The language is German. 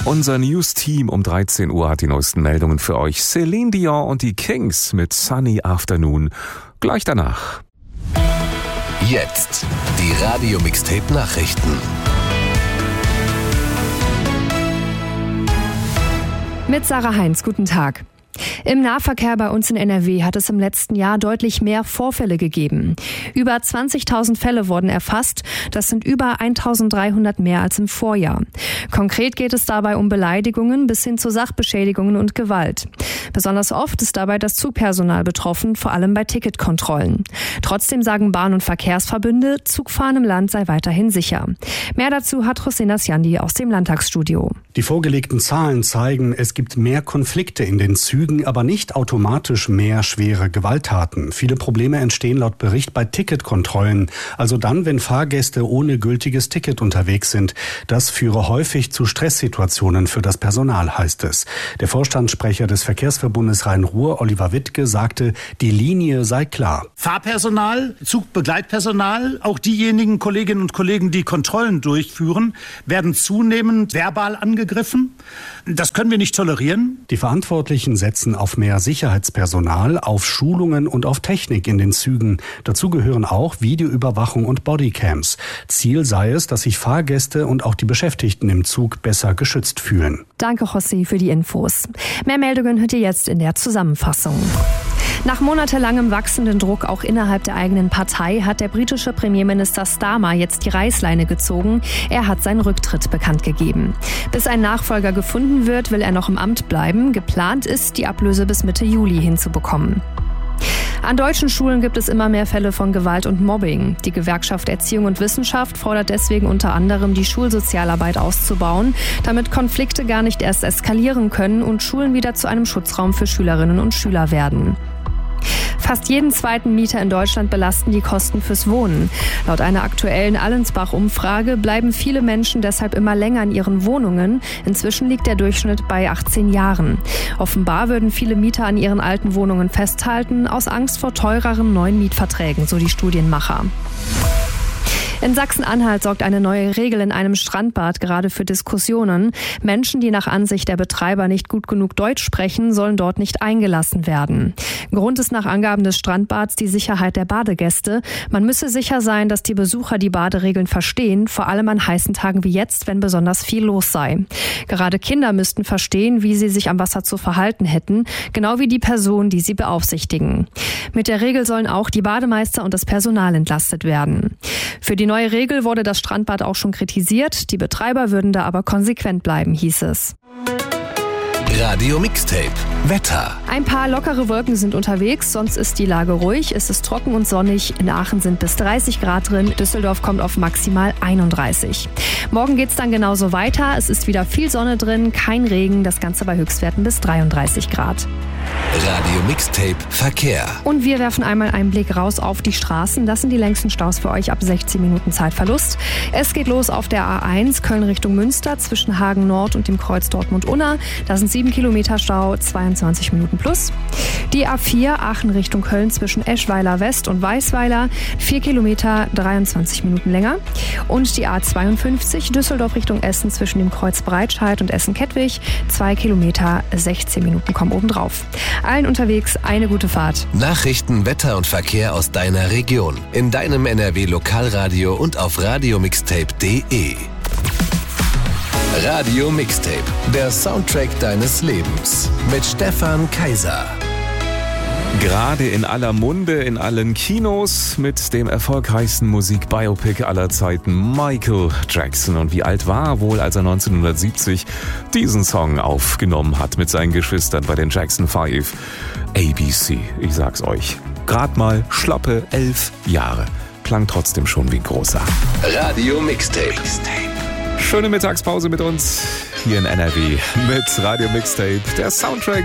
Unser News-Team um 13 Uhr hat die neuesten Meldungen für euch. Celine Dion und die Kings mit Sunny Afternoon. Gleich danach. Jetzt die Radio-Mixtape-Nachrichten. Mit Sarah Heinz, guten Tag. Im Nahverkehr bei uns in NRW hat es im letzten Jahr deutlich mehr Vorfälle gegeben. Über 20.000 Fälle wurden erfasst. Das sind über 1.300 mehr als im Vorjahr. Konkret geht es dabei um Beleidigungen bis hin zu Sachbeschädigungen und Gewalt. Besonders oft ist dabei das Zugpersonal betroffen, vor allem bei Ticketkontrollen. Trotzdem sagen Bahn- und Verkehrsverbünde, Zugfahren im Land sei weiterhin sicher. Mehr dazu hat Hossein Asyandi aus dem Landtagsstudio. Die vorgelegten Zahlen zeigen, es gibt mehr Konflikte in den Zügen, aber nicht automatisch mehr schwere Gewalttaten. Viele Probleme entstehen laut Bericht bei Ticketkontrollen, also dann, wenn Fahrgäste ohne gültiges Ticket unterwegs sind. Das führe häufig zu Stresssituationen für das Personal, heißt es. Der Vorstandssprecher des Verkehrsverbundes Rhein-Ruhr, Oliver Wittke, sagte, die Linie sei klar. Fahrpersonal, Zugbegleitpersonal, auch diejenigen Kolleginnen und Kollegen, die Kontrollen durchführen, werden zunehmend verbal angegriffen. Das können wir nicht tolerieren. Die Verantwortlichen setzen auf mehr Sicherheitspersonal, auf Schulungen und auf Technik in den Zügen. Dazu gehören auch Videoüberwachung und Bodycams. Ziel sei es, dass sich Fahrgäste und auch die Beschäftigten im Zug besser geschützt fühlen. Danke, José, für die Infos. Mehr Meldungen hört ihr jetzt in der Zusammenfassung. Nach monatelangem wachsenden Druck auch innerhalb der eigenen Partei hat der britische Premierminister Starmer jetzt die Reißleine gezogen. Er hat seinen Rücktritt bekannt gegeben. Bis ein Nachfolger gefunden wird, will er noch im Amt bleiben. Geplant ist, die Ablöse bis Mitte Juli hinzubekommen. An deutschen Schulen gibt es immer mehr Fälle von Gewalt und Mobbing. Die Gewerkschaft Erziehung und Wissenschaft fordert deswegen unter anderem, die Schulsozialarbeit auszubauen, damit Konflikte gar nicht erst eskalieren können und Schulen wieder zu einem Schutzraum für Schülerinnen und Schüler werden. Fast jeden zweiten Mieter in Deutschland belasten die Kosten fürs Wohnen. Laut einer aktuellen Allensbach-Umfrage bleiben viele Menschen deshalb immer länger in ihren Wohnungen. Inzwischen liegt der Durchschnitt bei 18 Jahren. Offenbar würden viele Mieter an ihren alten Wohnungen festhalten, aus Angst vor teureren neuen Mietverträgen, so die Studienmacher. In Sachsen-Anhalt sorgt eine neue Regel in einem Strandbad gerade für Diskussionen. Menschen, die nach Ansicht der Betreiber nicht gut genug Deutsch sprechen, sollen dort nicht eingelassen werden. Grund ist nach Angaben des Strandbads die Sicherheit der Badegäste. Man müsse sicher sein, dass die Besucher die Baderegeln verstehen, vor allem an heißen Tagen wie jetzt, wenn besonders viel los sei. Gerade Kinder müssten verstehen, wie sie sich am Wasser zu verhalten hätten, genau wie die Personen, die sie beaufsichtigen. Mit der Regel sollen auch die Bademeister und das Personal entlastet werden. Für die neue Regel wurde das Strandbad auch schon kritisiert. Die Betreiber würden da aber konsequent bleiben, hieß es. Radio Mixtape Wetter. Ein paar lockere Wolken sind unterwegs, sonst ist die Lage ruhig. Es ist trocken und sonnig. In Aachen sind bis 30 Grad drin. Düsseldorf kommt auf maximal 31. Morgen geht's dann genauso weiter. Es ist wieder viel Sonne drin, kein Regen. Das Ganze bei Höchstwerten bis 33 Grad. Radio Mixtape Verkehr. Und wir werfen einmal einen Blick raus auf die Straßen. Das sind die längsten Staus für euch ab 16 Minuten Zeitverlust. Es geht los auf der A1 Köln Richtung Münster zwischen Hagen Nord und dem Kreuz Dortmund-Unna. Da sind 7 Kilometer Stau, 22 Minuten plus. Die A4 Aachen Richtung Köln zwischen Eschweiler West und Weißweiler, 4 Kilometer, 23 Minuten länger. Und die A52 Düsseldorf Richtung Essen zwischen dem Kreuz Breitscheid und Essen-Kettwig, 2 Kilometer, 16 Minuten kommen obendrauf. Allen unterwegs eine gute Fahrt. Nachrichten, Wetter und Verkehr aus deiner Region. In deinem NRW-Lokalradio und auf radiomixtape.de. Radio Mixtape, der Soundtrack deines Lebens. Mit Stefan Kaiser. Gerade in aller Munde, in allen Kinos mit dem erfolgreichsten Musikbiopic aller Zeiten, Michael Jackson. Und wie alt war er wohl, als er 1970 diesen Song aufgenommen hat mit seinen Geschwistern bei den Jackson 5? ABC, ich sag's euch. Gerade mal schlappe 11 Jahre. Klang trotzdem schon wie ein großer. Radio Mixtape. Schöne Mittagspause mit uns hier in NRW mit Radio Mixtape, der Soundtrack